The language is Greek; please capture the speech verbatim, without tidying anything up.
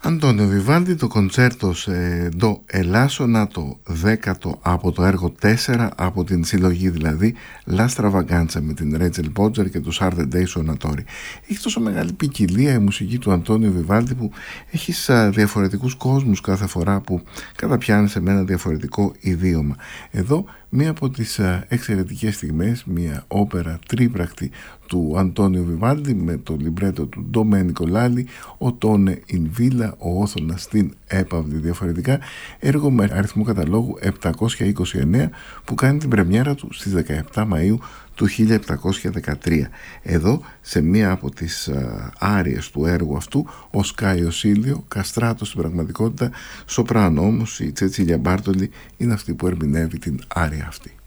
Αντώνιο Βιβάλντι, το κοντσέρτο σε ντο ελά σονάτο δέκατο από το έργο τέσσερα, από την συλλογή δηλαδή La Stravaganza με την Ρέτσελ Μπότζερ και τους Ardente Suonatori. Έχει τόσο μεγάλη ποικιλία η μουσική του Αντώνιο Βιβάλντι που έχεις διαφορετικούς κόσμους κάθε φορά που καταπιάνει σε ένα διαφορετικό ιδίωμα. Εδώ μία από τις εξαιρετικές στιγμές, μία όπερα τρίπρακτη του Αντώνιο Βιβάλντι με το λιμπρέτο του Ντομένικο Λάλι, ο Τόνε Ιν Βίλα, ο Όθωνας στην έπαυλη διαφορετικά, έργο με αριθμό καταλόγου επτακόσια είκοσι εννέα που κάνει την πρεμιέρα του στις δεκαεπτά Μαΐου του χίλια επτακόσια δεκατρία. Εδώ σε μία από τις α, άριες του έργου αυτού ο Σκάιο Σίλιο, καστράτος στην πραγματικότητα, σοπράνο όμως η Τσέτσιλια Μπάρτολη είναι αυτή που ερμηνεύει την άρια αυτή.